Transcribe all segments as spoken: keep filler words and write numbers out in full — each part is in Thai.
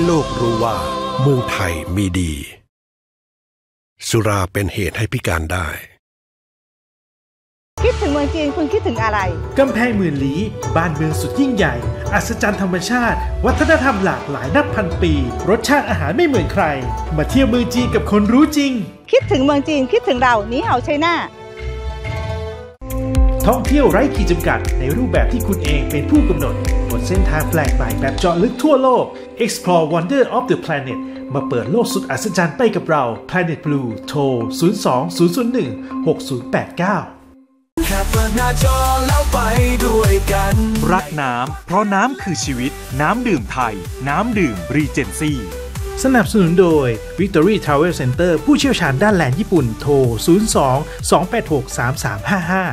โลกรู้ว่าเมืองไทยมีดีสุราเป็นเหตุให้พิการได้คิดถึงเมืองจีนคุณคิดถึงอะไรกำแพงหมื่นลี้บ้านเมืองสุดยิ่งใหญ่อัศจรรย์ธรรมชาติวัฒนธรรมหลากหลายนับพันปีรสชาติอาหารไม่เหมือนใครมาเที่ยวเมืองจีนกับคนรู้จริงคิดถึงเมืองจีนคิดถึงเรานี่เห่าไชน่าท่องเที่ยวไร้ขีดจำกัดในรูปแบบที่คุณเองเป็นผู้กำหนดบนเส้นทางแปลกใหม่แบบเจาะลึกทั่วโลก Explore Wonder of the Planet มาเปิดโลกสุดอัศจรรย์ไปกับเรา Planet Blue โทร ศูนย์ สอง ศูนย์ ศูนย์ หนึ่ง หก ศูนย์ แปด เก้าแค่เปิดหน้าจอแล้วไปด้วยกันรักน้ำเพราะน้ำคือชีวิตน้ำดื่มไทยน้ำดื่มรีเจนซี่สนับสนุนโดย Victory Travel Center ผู้เชี่ยวชาญด้านแลนด์ญี่ปุ่นโทร ศูนย์ สอง สอง แปด หก สาม สาม ห้า ห้า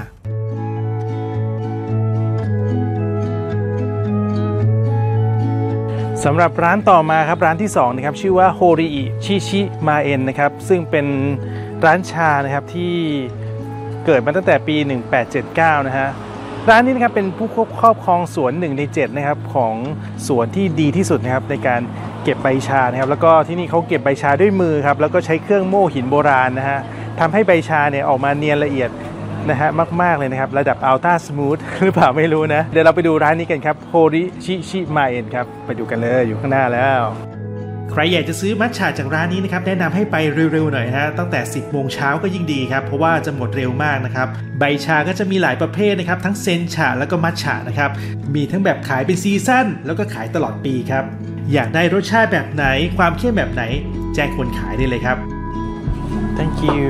สำหรับร้านต่อมาครับร้านที่สองนะครับชื่อว่าโฮริอิชิชิมาเอ็นนะครับซึ่งเป็นร้านชานะครับที่เกิดมาตั้งแต่ปีหนึ่งพันแปดร้อยเจ็ดสิบเก้านะฮะร้านนี้นะครับเป็นผู้ครอบครองสวนหนึ่งในเจ็ดนะครับของสวนที่ดีที่สุดนะครับในการเก็บใบชานะครับแล้วก็ที่นี่เขาเก็บใบชาด้วยมือครับแล้วก็ใช้เครื่องโม่หินโบราณนะฮะทำให้ใบชาเนี่ยออกมาเนียนละเอียดนะฮะมากๆเลยนะครับระดับอัลต้าสมูทหรือเปล่าไม่รู้นะเดี๋ยวเราไปดูร้านนี้กันครับโฮริชิชิมาเอ็นครับไปดูกันเลยอยู่ข้างหน้าแล้วใครอยากจะซื้อมัทฉะจากร้านนี้นะครับแนะนำให้ไปเร็วๆหน่อยฮะตั้งแต่สิบโมงเช้าก็ยิ่งดีครับเพราะว่าจะหมดเร็วมากนะครับใบชาก็จะมีหลายประเภทนะครับทั้งเซนชาแล้วก็มัทฉะนะครับมีทั้งแบบขายเป็นซีซั่นแล้วก็ขายตลอดปีครับอยากได้รสชาติแบบไหนความเข้มแบบไหนแจ้งคนขายได้เลยครับ thank you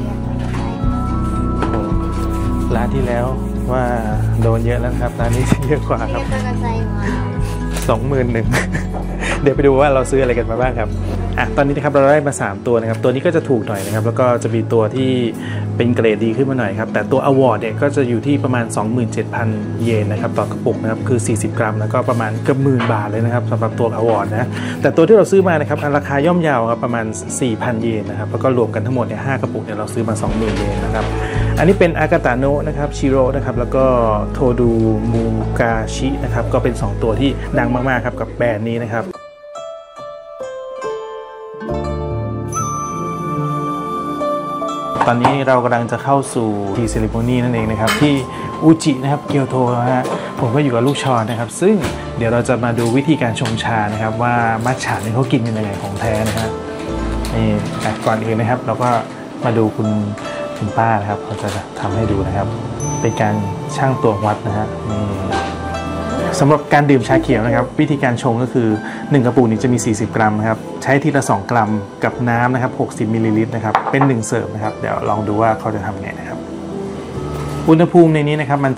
ร้านที่แล้วว่าโดนเยอะแล้วครับร้านนี้เยอะกว่าครับสองหมื่นหนึ่งเดี๋ยวไปดูว่าเราซื้ออะไรกันมาบ้างครับอ่ะตอนนี้นะครับเราได้มาสามตัวนะครับตัวนี้ก็จะถูกหน่อยนะครับแล้วก็จะมีตัวที่เป็นเกรดดีขึ้นมาหน่อยครับแต่ตัว Award เนี่ยก็จะอยู่ที่ประมาณ สองหมื่นเจ็ดพัน เยนนะครับต่อกระปุกนะครับคือสี่สิบกรัมแล้วก็ประมาณเกือบหมื่นบาทเลยนะครับสำหรับตัว Award นะแต่ตัวที่เราซื้อมานะครับราคาย่อมเยาครับประมาณ สี่พัน เยนนะครับแล้วก็รวมกันทั้งหมดเนี่ยห้ากระปุกเนี่ยเราซื้อมา สองหมื่น เยนนะครับอันนี้เป็นอากาตาโนะนะครับชิโร่นะครับแล้วก็โทดูมูกาชินะครับก็เป็นสองตัวที่ดังมากๆครับกับแบรนด์นี้นะครับตอนนี้เรากำลังจะเข้าสู่ทีเซเลโมนีนั่นเองนะครับที่อุจินะครับเกียวโตนะฮะผมก็อยู่กับลูกชอนนะครับซึ่งเดี๋ยวเราจะมาดูวิธีการชงชานะครับว่ามัทฉะนี่เขากินกันยังไงของแท้นะฮะนี่ก่อนอื่นนะครับเราก็มาดูคุณคุณป้านะครับเขาจะทำให้ดูนะครับเป็นการชั่งตวงวัดนะฮะนี่สำหรับการดื่มชาเขียวนะครับวิธีการชงก็คือหนึ่งกระปุกนี้จะมีสี่สิบกรัมนะครับใช้ทีละสองกรัมกับน้ำนะครับหกสิบมิลลิลิตรนะครับเป็นหนึ่งเสิร์ฟนะครับเดี๋ยวลองดูว่าเขาจะทำไงนะครับอุณหภูมิในนี้นะครับมัน